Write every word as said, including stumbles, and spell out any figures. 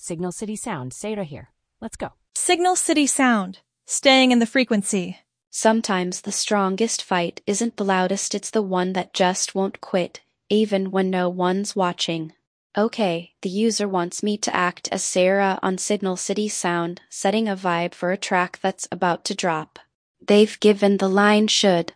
Signal City Sound, Sarah here. Let's go. Signal City Sound, staying in the frequency. Sometimes the strongest fight isn't the loudest, it's the one that just won't quit, even when no one's watching. Okay, the user wants me to act as Sarah on Signal City Sound, setting a vibe for a track that's about to drop. They've given the line should